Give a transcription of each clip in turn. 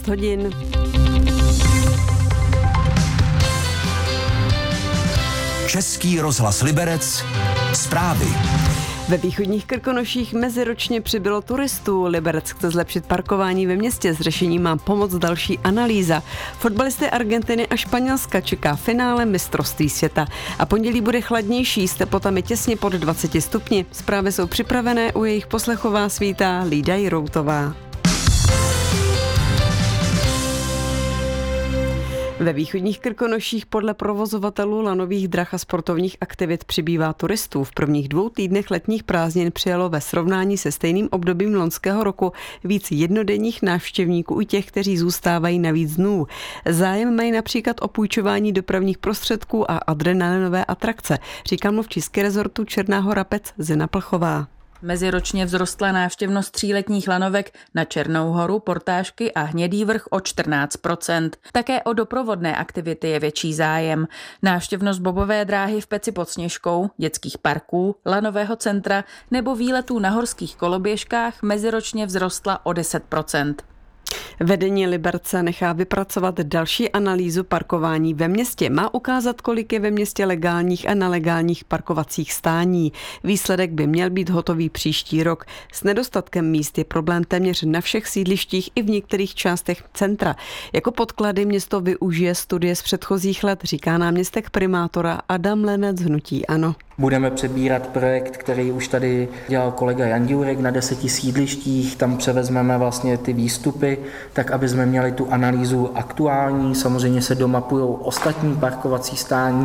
hodin. Český rozhlas Liberec, zprávy. Ve východních Krkonoších meziročně přibylo turistů. Liberec chce zlepšit parkování ve městě. S řešením má pomoct další analýza. Fotbalisty Argentiny a Španělska čeká finále mistrovství světa. A pondělí bude chladnější, s teplotami těsně pod 20 stupni. Zprávy jsou připravené, u jejich poslechová svítá Lída Jiroutová. Ve východních Krkonoších podle provozovatelů lanových drah a sportovních aktivit přibývá turistů. V prvních 2 týdnech letních prázdnin přijelo ve srovnání se stejným obdobím loňského roku víc jednodenních návštěvníků i těch, kteří zůstávají na víc dnů. Zájem mají například o půjčování dopravních prostředků a adrenalinové atrakce, říká mluvčí rezortu Černá Hora-Pec Zina Plchová. Meziročně vzrostla návštěvnost 3letních lanovek na Černou Horu, Portášky a Hnědý Vrch o 14%. Také o doprovodné aktivity je větší zájem. Návštěvnost bobové dráhy v Peci pod Sněžkou, dětských parků, lanového centra nebo výletů na horských koloběžkách meziročně vzrostla o 10%. Vedení Liberce nechá vypracovat další analýzu parkování ve městě. Má ukázat, kolik je ve městě legálních a nelegálních parkovacích stání. Výsledek by měl být hotový příští rok. S nedostatkem míst je problém téměř na všech sídlištích i v některých částech centra. Jako podklady město využije studie z předchozích let, říká náměstek primátora Adam Lenec z hnutí ANO. Budeme přebírat projekt, který už tady dělal kolega Jan Ďurek na 10 sídlištích. Tam převezmeme vlastně ty výstupy, tak aby jsme měli tu analýzu aktuální. Samozřejmě se domapujou ostatní parkovací stání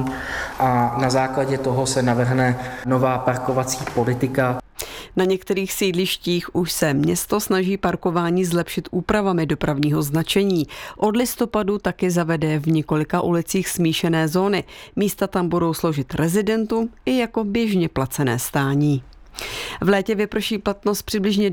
a na základě toho se navrhne nová parkovací politika. Na některých sídlištích už se město snaží parkování zlepšit úpravami dopravního značení. Od listopadu taky zavede v několika ulicích smíšené zóny. Místa tam budou sloužit rezidentům i jako běžně placené stání. V létě vyprší platnost přibližně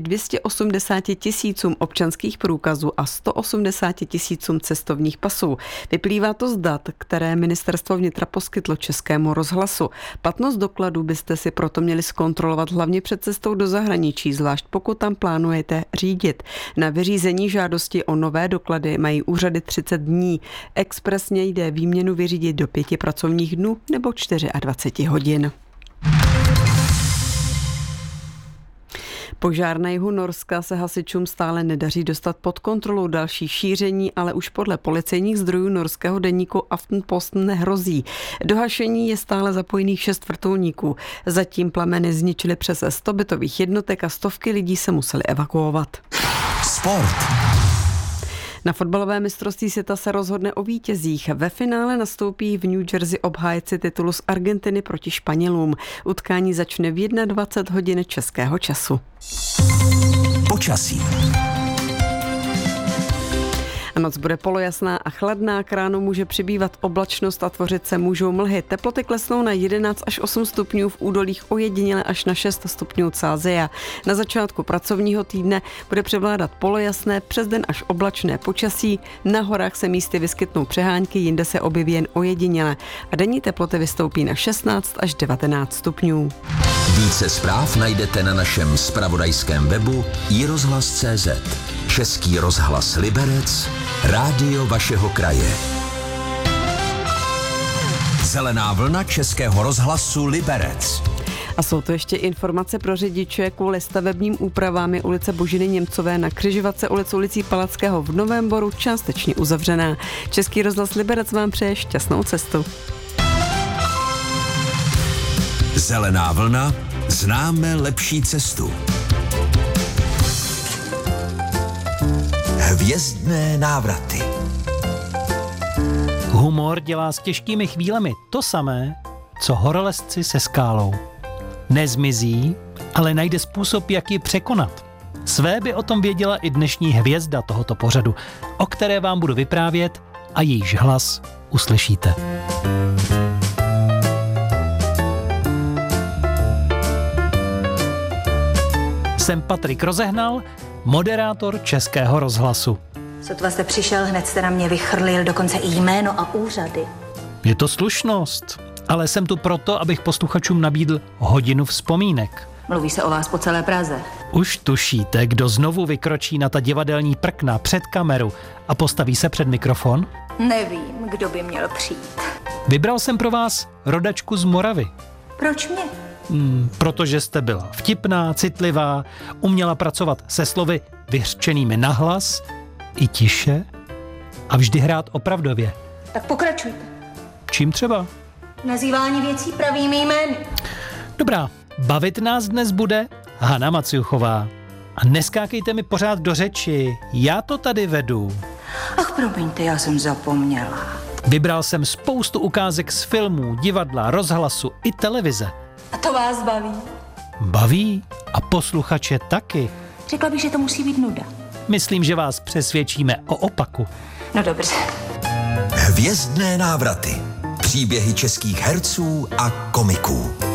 280 000 občanských průkazů a 180 000 cestovních pasů. Vyplývá to z dat, které Ministerstvo vnitra poskytlo Českému rozhlasu. Platnost dokladů byste si proto měli zkontrolovat hlavně před cestou do zahraničí, zvlášť pokud tam plánujete řídit. Na vyřízení žádosti o nové doklady mají úřady 30 dní. Expresně jde výměnu vyřídit do 5 pracovních dnů nebo 24 hodin. Požár na jihu Norska se hasičům stále nedaří dostat pod kontrolu. Další šíření, ale už podle policejních zdrojů norského deníku Aftenposten nehrozí. Do hašení je stále zapojených 6 vrtulníků. Zatím plameny zničily přes 100 bytových jednotek a stovky lidí se museli evakuovat. Sport. Na fotbalové mistrovství světa se rozhodne o vítězích. Ve finále nastoupí v New Jersey obhájci titulu z Argentiny proti Španělům. Utkání začne v 21 hodin českého času. Počasí. Noc bude polojasná a chladná, k ránu může přibývat oblačnost a tvořit se můžou mlhy. Teploty klesnou na 11 až 8 stupňů, v údolích ojediněle až na 6 stupňů Celsia. Na začátku pracovního týdne bude převládat polojasné, přes den až oblačné počasí. Na horách se místy vyskytnou přehánky, jinde se objeví jen ojediněle. A denní teploty vystoupí na 16 až 19 stupňů. Více zpráv najdete na našem zpravodajském webu iRozhlas.cz. Český rozhlas Liberec, rádio vašeho kraje. Zelená vlna Českého rozhlasu Liberec. A jsou to ještě informace pro řidiče. Kvůli stavebním úpravám je ulice Boženy Němcové na křižovatce ulicí Palackého v Novém Boru částečně uzavřená. Český rozhlas Liberec vám přeje šťastnou cestu. Zelená vlna, známe lepší cestu. Hvězdné návraty. Humor dělá s těžkými chvílemi to samé, co horolezci se skálou. Nezmizí, ale najde způsob, jak ji překonat. Své by o tom věděla i dnešní hvězda tohoto pořadu, o které vám budu vyprávět a jejíž hlas uslyšíte. Jsem Patrik Rozehnal, moderátor Českého rozhlasu. Sotva jste přišel, hned jste na mě vychrlil dokonce i jméno a úřady. Je to slušnost, ale jsem tu proto, abych posluchačům nabídl hodinu vzpomínek. Mluví se o vás po celé Praze. Už tušíte, kdo znovu vykročí na ta divadelní prkna před kameru a postaví se před mikrofon? Nevím, kdo by měl přijít. Vybral jsem pro vás rodačku z Moravy. Proč mě? Protože jste byla vtipná, citlivá, uměla pracovat se slovy vyřčenými nahlas i tiše a vždy hrát opravdově. Tak pokračujte. Čím třeba? Nazývání věcí pravými jmény. Dobrá, bavit nás dnes bude Hana Maciuchová. A neskákejte mi pořád do řeči, já to tady vedu. Ach, promiňte, já jsem zapomněla. Vybral jsem spoustu ukázek z filmů, divadla, rozhlasu i televize. A to vás baví? Baví a posluchače taky. Řekla bych, že to musí být nuda. Myslím, že vás přesvědčíme o opaku. No dobře. Hvězdné návraty. Příběhy českých herců a komiků.